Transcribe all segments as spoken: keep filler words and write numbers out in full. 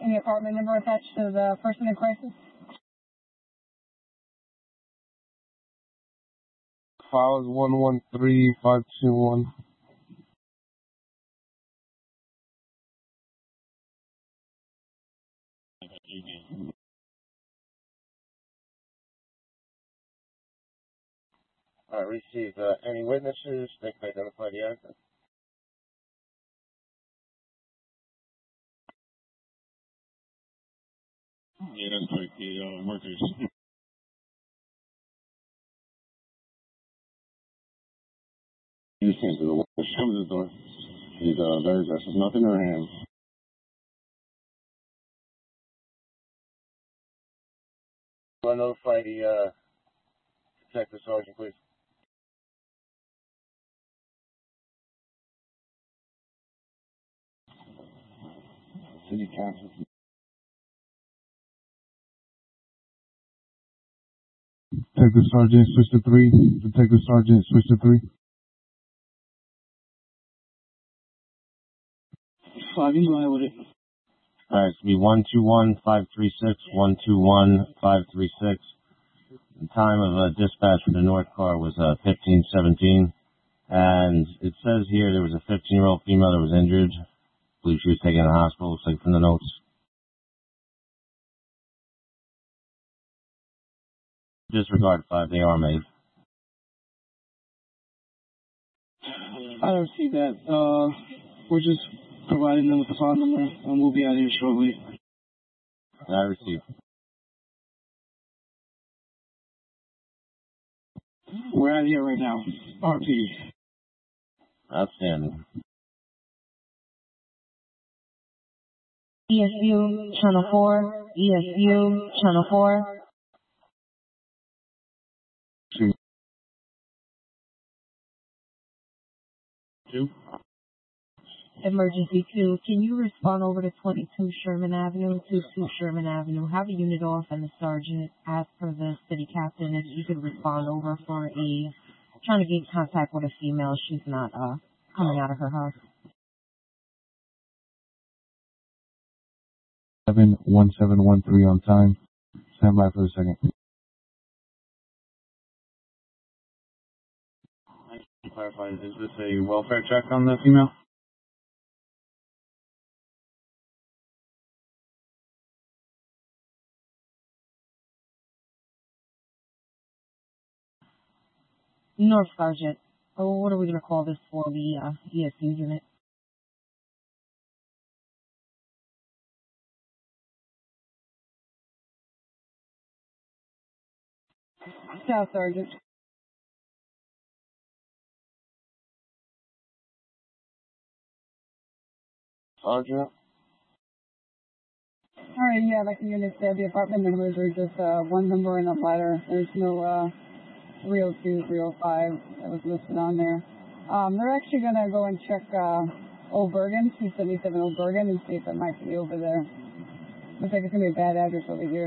Any apartment number attached to the person in crisis? File is one one three five two one. I received uh, any witnesses. They can identify the actor. Yeah, that's correct. The uh, workers. He just came to the window. She comes to the door. He's uh, very aggressive. Nothing in her hand. Will notify the uh, detective sergeant, please. City council. Detective Sergeant, switch to three. Detective Sergeant, switch to three. Five, you can go ahead with it. All right, it's going to be one two one five three six, one two one five three six. The time of uh, dispatch for the north car was uh, fifteen seventeen. And it says here there was a fifteen-year-old female that was injured. I believe she was taken to the hospital, looks like from the notes. Disregard five, they are made. I don't see that. Uh, we're just providing them with the phone number, and we'll be out here shortly. I received. We're out here right now. R P. Outstanding. E S U Channel four, E S U Channel four. Two. Two. Emergency two, can you respond over to twenty-two Sherman Avenue, twenty-two Sherman Avenue? Have a unit off and the sergeant ask for the city captain if you could respond over for a, trying to get in contact with a female. She's not uh coming out of her house. Seven one seven one three on time. Stand by for a second. I can clarify, is this a welfare check on the female? North Sergeant. Oh, what are we going to call this for the uh, E S U unit? South Sergeant. Sergeant? All right, yeah, like the units said, the apartment numbers are just uh, one number in the letter. There's no uh, three oh two, three oh five that was listed on there. Um, they're actually going to go and check uh, Old Bergen, two seventy-seven Old Bergen, and see if it might be over there. Looks like it's going to be a bad address over here.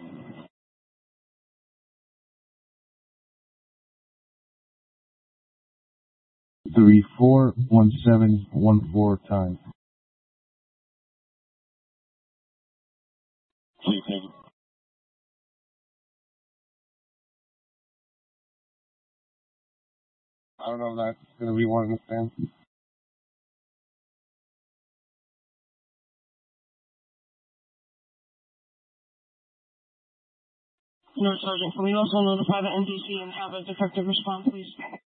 Three four one seven one four time. Please, thank you. I don't know if that's going to be one in the stand. North Sergeant, can we also notify the N D C and have a detective respond, please?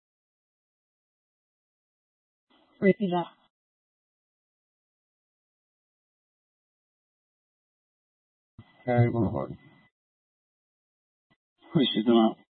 Receive that. Okay, Boulevard. Please, she's out.